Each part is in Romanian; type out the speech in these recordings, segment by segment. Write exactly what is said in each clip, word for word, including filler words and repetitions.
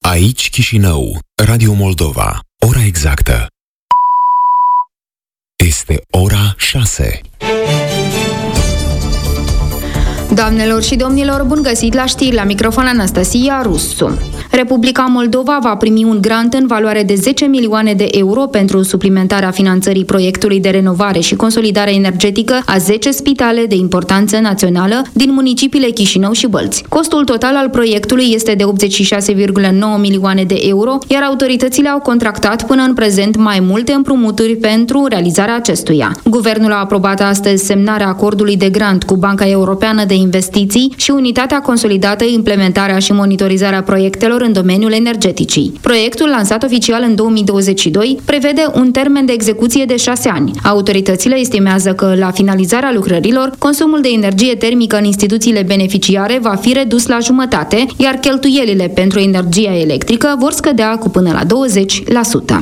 Aici Chișinău, Radio Moldova. Ora exactă este ora șase. Doamnelor și domnilor, bun găsit la știri, la microfon Anastasia Rusu. Republica Moldova va primi un grant în valoare de zece milioane de euro pentru suplimentarea finanțării proiectului de renovare și consolidare energetică a zece spitale de importanță națională din municipiile Chișinău și Bălți. Costul total al proiectului este de optzeci și șase virgulă nouă milioane de euro, iar autoritățile au contractat până în prezent mai multe împrumuturi pentru realizarea acestuia. Guvernul a aprobat astăzi semnarea acordului de grant cu Banca Europeană de Investiții și Unitatea Consolidată Implementarea și Monitorizarea Proiectelor în domeniul energeticii. Proiectul, lansat oficial în două mii douăzeci și doi, prevede un termen de execuție de șase ani. Autoritățile estimează că, la finalizarea lucrărilor, consumul de energie termică în instituțiile beneficiare va fi redus la jumătate, iar cheltuielile pentru energia electrică vor scădea cu până la douăzeci la sută.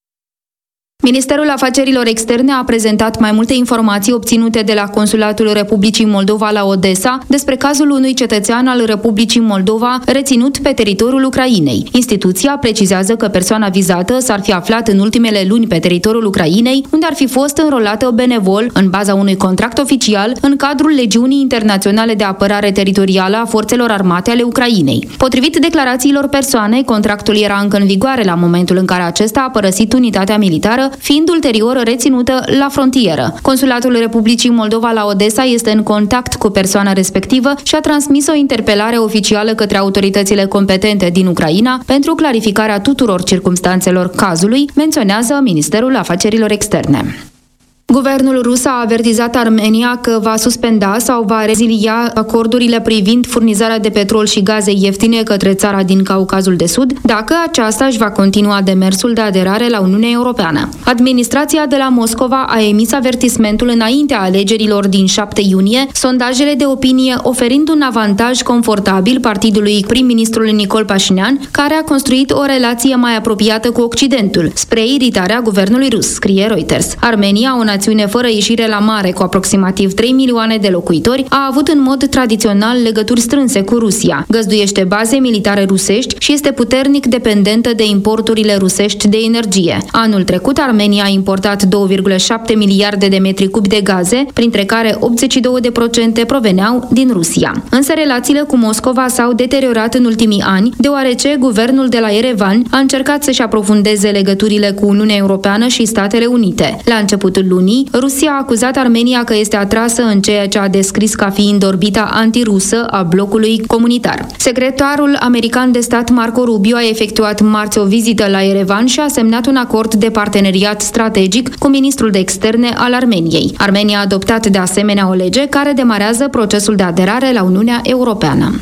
Ministerul Afacerilor Externe a prezentat mai multe informații obținute de la Consulatul Republicii Moldova la Odessa despre cazul unui cetățean al Republicii Moldova reținut pe teritoriul Ucrainei. Instituția precizează că persoana vizată s-ar fi aflat în ultimele luni pe teritoriul Ucrainei, unde ar fi fost înrolată benevol în baza unui contract oficial în cadrul Legiunii Internaționale de Apărare Teritorială a Forțelor Armate ale Ucrainei. Potrivit declarațiilor persoanei, contractul era încă în vigoare la momentul în care acesta a părăsit unitatea militară, fiind ulterior reținută la frontieră. Consulatul Republicii Moldova la Odessa este în contact cu persoana respectivă și a transmis o interpelare oficială către autoritățile competente din Ucraina pentru clarificarea tuturor circumstanțelor cazului, menționează Ministerul Afacerilor Externe. Guvernul rus a avertizat Armenia că va suspenda sau va rezilia acordurile privind furnizarea de petrol și gaze ieftine către țara din Caucazul de Sud, dacă aceasta își va continua demersul de aderare la Uniunea Europeană. Administrația de la Moscova a emis avertismentul înaintea alegerilor din șapte iunie, sondajele de opinie oferind un avantaj confortabil partidului prim-ministrul Nicol Pașinian, care a construit o relație mai apropiată cu Occidentul, spre iritarea guvernului rus, scrie Reuters. Armenia, o națiune fără ieșire la mare cu aproximativ trei milioane de locuitori, a avut în mod tradițional legături strânse cu Rusia, găzduiește baze militare rusești și este puternic dependentă de importurile rusești de energie. Anul trecut, Armenia a importat două virgulă șapte miliarde de metri cubi de gaze, printre care optzeci și doi la sută proveneau din Rusia. Însă relațiile cu Moscova s-au deteriorat în ultimii ani, deoarece guvernul de la Yerevan a încercat să-și aprofundeze legăturile cu Uniunea Europeană și Statele Unite. La începutul lunii, Rusia a acuzat Armenia că este atrasă în ceea ce a descris ca fiind orbita antirusă a blocului comunitar. Secretarul american de stat Marco Rubio a efectuat marți o vizită la Yerevan și a semnat un acord de parteneriat strategic cu ministrul de externe al Armeniei. Armenia a adoptat de asemenea o lege care demarează procesul de aderare la Uniunea Europeană.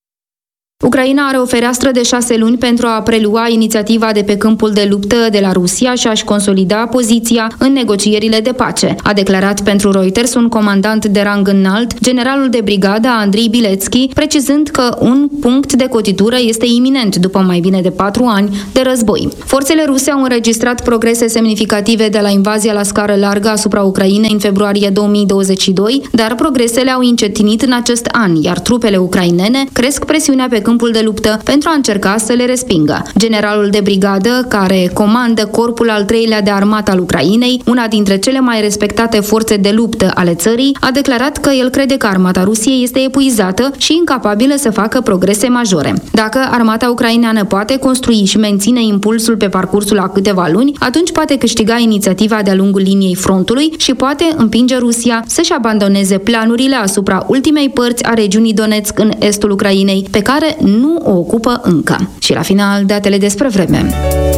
Ucraina are o fereastră de șase luni pentru a prelua inițiativa de pe câmpul de luptă de la Rusia și a-și consolida poziția în negocierile de pace, a declarat pentru Reuters un comandant de rang înalt, generalul de brigadă Andrei Biletski, precizând că un punct de cotitură este iminent după mai bine de patru ani de război. Forțele ruse au înregistrat progrese semnificative de la invazia la scară largă asupra Ucrainei în februarie două mii douăzeci și doi, dar progresele au încetinit în acest an, iar trupele ucrainene cresc presiunea pe câmpul de luptă pentru a încerca să le respingă. Generalul de brigadă, care comandă corpul al treilea de armată al Ucrainei, una dintre cele mai respectate forțe de luptă ale țării, a declarat că el crede că armata Rusiei este epuizată și incapabilă să facă progrese majore. Dacă armata ucraineană poate construi și menține impulsul pe parcursul a câteva luni, atunci poate câștiga inițiativa de-a lungul liniei frontului și poate împinge Rusia să-și abandoneze planurile asupra ultimei părți a regiunii Donetsk în estul Ucrainei, pe care nu o ocupă încă. Și la final, datele despre vreme.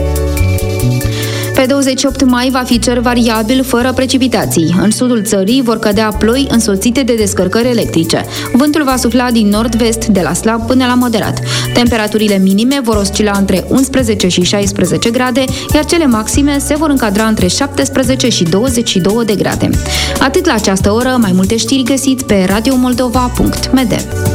Pe douăzeci și opt mai va fi cer variabil fără precipitații. În sudul țării vor cădea ploi însoțite de descărcări electrice. Vântul va sufla din nord-vest, de la slab până la moderat. Temperaturile minime vor oscila între unsprezece și șaisprezece grade, iar cele maxime se vor încadra între șaptesprezece și douăzeci și două de grade. Atât la această oră, mai multe știri găsiți pe radio moldova punct m d.